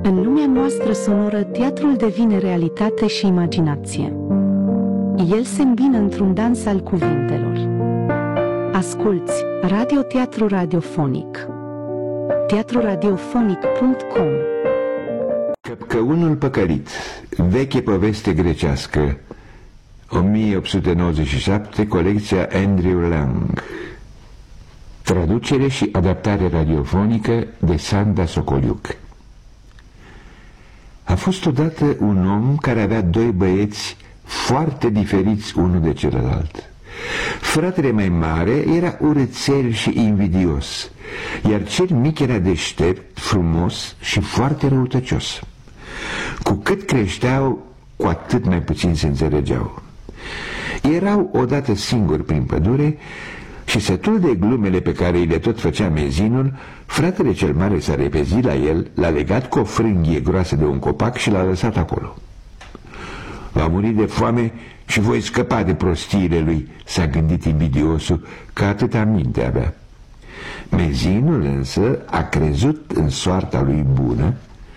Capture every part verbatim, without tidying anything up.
În lumea noastră sonoră, teatrul devine realitate și imaginație. El se îmbină într-un dans al cuvintelor. Asculți radioteatru radiofonic. teatru radiofonic punct com. Căpcăunul păcălit, veche poveste grecească, o mie opt sute nouăzeci și șapte, colecția Andrew Lang. Traducere și adaptare radiofonică de Sanda Socoliuc. A fost odată un om care avea doi băieți foarte diferiți unul de celălalt. Fratele mai mare era urățel și invidios, iar cel mic era deștept, frumos și foarte răutăcios. Cu cât creșteau, cu atât mai puțin se înțelegeau. Erau odată singuri prin pădure și, sătul de glumele pe care îi le tot făcea mezinul, fratele cel mare s-a repezit la el, l-a legat cu o frânghie groasă de un copac și l-a lăsat acolo. Va muri de foame și voi scăpa de prostiile lui, s-a gândit invidiosul, că atâta minte avea. Mezinul însă a crezut în soarta lui bună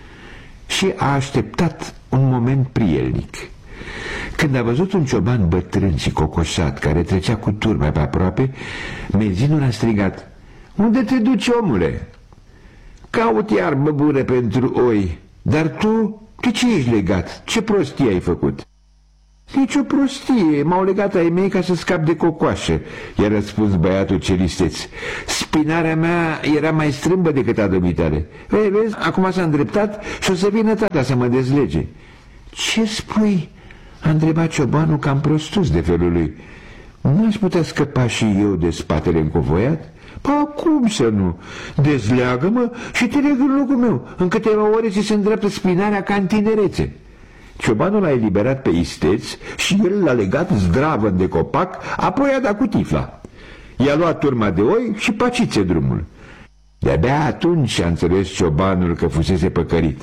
și a așteptat un moment prielnic. Când a văzut un cioban bătrân și cocoșat care trecea cu turma pe aproape, mezinul a strigat: "Unde te duci, omule? Caut iarbă bună pentru oi, dar tu, de ce ești legat? Ce prostie ai făcut?" "Nici o prostie, m-au legat ai mei ca să scap de cocoașă," i-a răspuns băiatul celisteț. "Spinarea mea era mai strâmbă decât a dumitale. Vei, vezi, acum s-a îndreptat și o să vină tata să mă dezlege." "Ce spui?" a întrebat ciobanul cam prostus de felul lui. "Nu aș putea scăpa și eu de spatele încovoiat?" "Pa, cum să nu? Dezleagă-mă și te leg în locul meu. În câteva ore ți se îndreaptă spinarea ca în tinerețe." Ciobanul l-a eliberat pe isteț și el l-a legat zdravăn de copac, apoi a dat cu tifla. I-a luat turma de oi și pacițe drumul. De-abia atunci a înțeles ciobanul că fusese păcărit.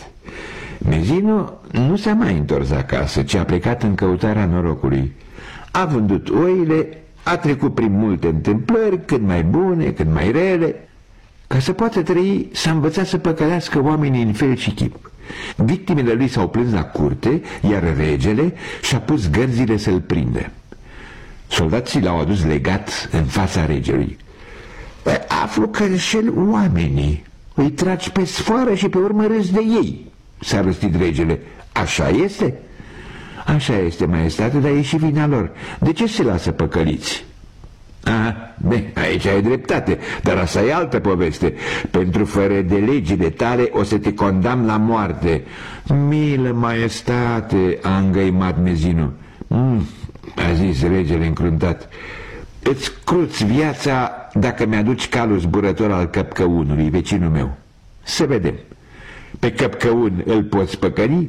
Mezinul nu s-a mai întors acasă, ci a plecat în căutarea norocului. A vândut oile, a trecut prin multe întâmplări, cât mai bune, cât mai rele. Ca să poată trăi, s-a învățat să păcălească oamenii în fel și chip. Victimele lui s-au plâns la curte, iar regele și-a pus gărzile să-l prindă. Soldații l-au adus legat în fața regelui. "Aflu că înșel oamenii, îi tragi pe sfoară și pe urmă râzi de ei," s-a răstit regele. "Așa este?" "Așa este, maestate, dar e și vina lor. De ce se lasă păcăliți?" "Aha, bine, aici ai dreptate, dar asta e altă poveste. Pentru fără de legile tale o să te condamn la moarte." "Milă, maestate," a îngăimat mezinul. Mm, a zis regele încruntat, "îți cruți viața dacă mi-aduci calul zburător al căpcăunului, vecinul meu. Să vedem, pe căpcăun îl poți păcări?"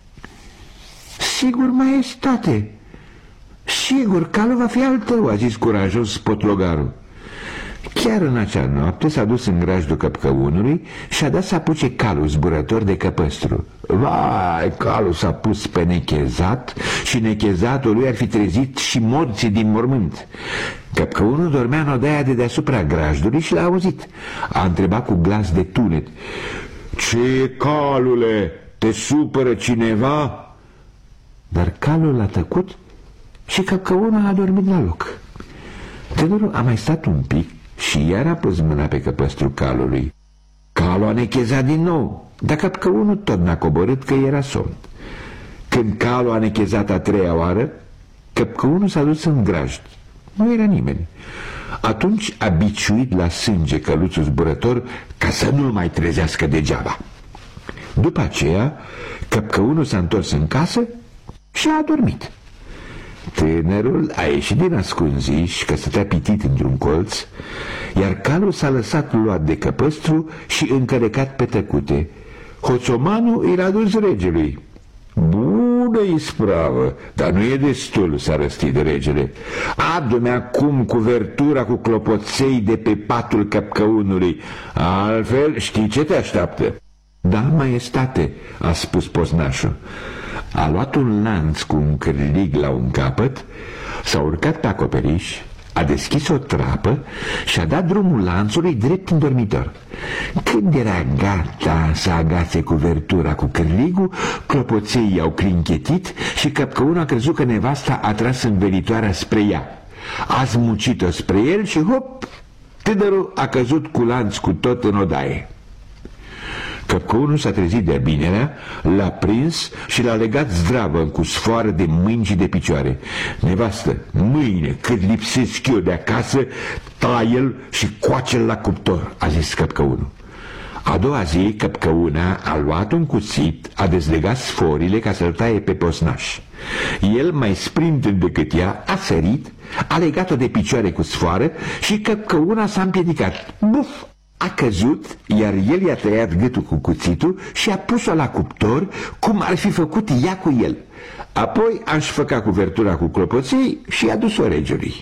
"Sigur, maestate, sigur, calul va fi al tău," a zis curajos potlogarul. Chiar în acea noapte s-a dus în grajdul căpcăunului și a dat să apuce calul zburător de căpăstru. Vai, calul s-a pus pe nechezat și nechezatul lui ar fi trezit și morții din mormânt. Căpcăunul dormea în odaia de deasupra grajdului și l-a auzit. A întrebat cu glas de tunet: "Ce, calule, te supără cineva?" Dar calul a tăcut și căpcăunul a dormit la loc. Tânărul a mai stat un pic și iar a pus mâna pe căpăstrul calului. Calul a nechezat din nou, dar căpcăunul tot n-a coborât că era somn. Când calul a nechezat a treia oară, căpcăunul s-a dus în grajd. Nu era nimeni. Atunci a biciuit la sânge căluțul zburător ca să nu-l mai trezească degeaba. După aceea, căpcăunul s-a întors în casă și a adormit. Tânărul a ieșit din ascunziș, că stătea pitit într-un colț, iar calul s-a lăsat luat de căpăstru și încălecat pe tăcute. Hoțomanul i l-a dus regelui. "Bună ispravă, dar nu e destul," s-a răstit regele. "Adu-mi acum cuvertura cu clopoței de pe patul căpcăunului, altfel știi ce te așteaptă." "Da, maestate," a spus poznașul. A luat un lanț cu un cârlig la un capăt, s-a urcat pe acoperiș, A deschis o trapă și a dat drumul lanțului drept în dormitor. Când era gata să agațe cuvertura cu cârligul, clopoței i-au clinchetit și Căpcăunul a crezut că nevasta a tras învelitoarea spre ea. A smucit-o spre el și hop, tânărul a căzut cu lanț cu tot în odaie. Căpcăunul s-a trezit de binelea, l-a prins și l-a legat zdravă cu sfoară de mâini și de picioare. Nevastă, mâine, cât lipsesc eu de acasă, tai-l și coace-l la cuptor, a zis Căpcăunul. A doua zi, Căpcăuna a luat un cuțit, a dezlegat sforile ca să-l taie pe posnaș. El, mai sprintând decât ea, a sărit, a legat-o de picioare cu sfoară și Căpcăuna s-a împiedicat. Buf! A căzut, iar el i-a tăiat gâtul cu cuțitul și a pus-o la cuptor, cum ar fi făcut ea cu el. Apoi a înșfăcat cuvertura cu clopoței și a dus-o regelui.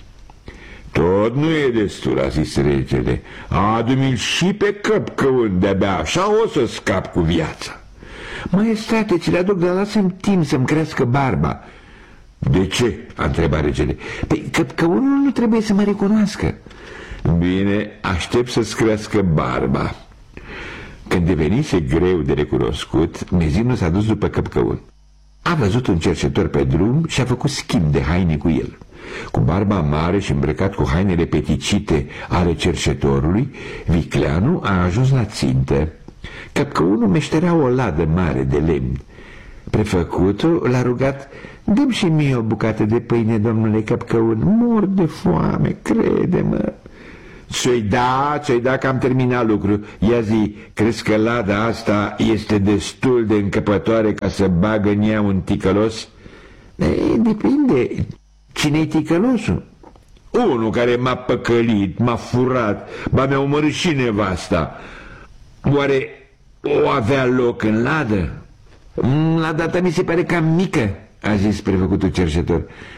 Tot nu e destul, a zis regele. Adu-mi-l și pe Căpcăun, de-abia așa o să scap cu viața. Maestate, ți le aduc, dar lasă-mi timp să-mi crească barba. De ce? A întrebat regele. Păi Căpcăunul nu trebuie să mă recunoască. Bine, aștept să-ți crească barba. Când devenise greu de recunoscut, Mezinul s-a dus după Căpcăun. A văzut un cercetor pe drum și a făcut schimb de haine cu el. Cu barba mare și îmbrăcat cu hainele peticite ale cercetorului, vicleanul a ajuns la țintă. Căpcăunul meșterea o ladă mare de lemn. Prefăcutul l-a rugat: dă-mi și mie o bucată de pâine, domnule Căpcăun, mor de foame, crede-mă. Ți-o-i da, ți-o-i da că am terminat lucru. Ia zi, crezi că lada asta este destul de încăpătoare ca să bagă în ea un ticălos? E, depinde. Cine-i ticălosul? Unul care m-a păcălit, m-a furat, ba mi-a omorât și nevasta. Oare o avea loc în ladă? Lada ta mi se pare cam mică, a zis prefăcutul cercetor.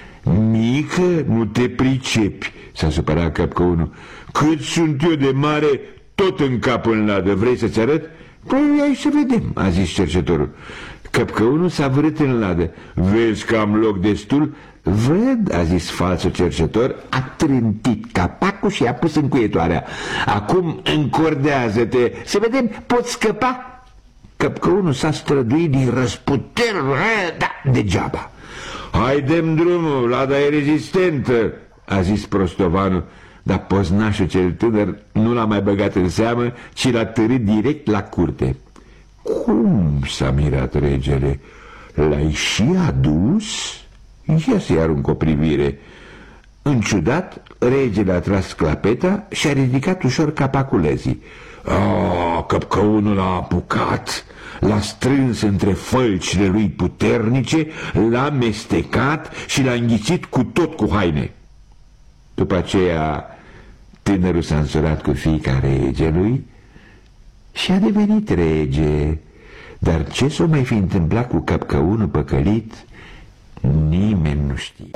Mică? Nu te pricepi, s-a supărat Căpcăunul. Cât sunt eu de mare, tot în cap în ladă. Vrei să-ți arăt? Păi hai să vedem, a zis cercetorul. Căpcăunul s-a vârât în ladă. Vezi că am loc destul? Văd, a zis falsul cercetor, a trântit capacul și a pus încuietoarea. Acum încordează-te, să vedem, poți scăpa? Căpcăunul s-a străduit din răsputeri, da, degeaba. Haidem drumul, lada e rezistentă, a zis prostovanul, dar poznașul cel tânăr nu l-a mai băgat în seamă, ci l-a târât direct la curte. Cum? S-a mirat regele. L-ai și adus? Ia să-i arunc o privire. În ciudat, regele a tras clapeta și a ridicat ușor capacul lezii. Ah, Căpcăunul l-a apucat, l-a strâns între fălcile lui puternice, l-a mestecat și l-a înghițit cu tot cu haine. După aceea, tânărul s-a însurat cu fiica regelui și a devenit rege. Dar ce s-o mai fi întâmplat cu Căpcăunul păcălit, nimeni nu știe.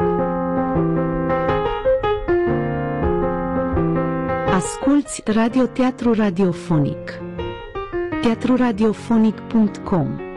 Asculți Radioteatru Radiofonic. teatru radiofonic punct com